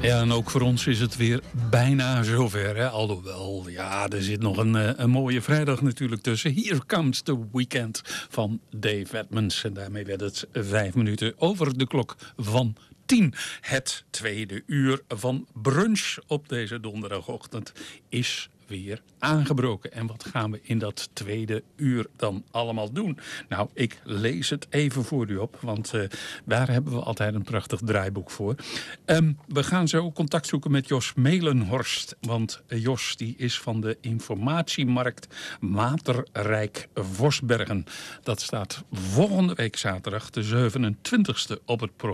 Ja, en ook voor ons is het weer bijna zover. Hè? Alhoewel, ja, er zit nog een mooie vrijdag natuurlijk tussen. Here Comes the Weekend van Dave Edmunds. En daarmee werd het 5 minuten over de klok van 10. Het tweede uur van brunch op deze donderdagochtend is weer aangebroken. En wat gaan we in dat tweede uur dan allemaal doen? Nou, ik lees het even voor u op, want daar hebben we altijd een prachtig draaiboek voor. We gaan zo contact zoeken met Jos Melenhorst, want Jos die is van de informatiemarkt Materrijk Vosbergen. Dat staat volgende week zaterdag de 27e op het programma.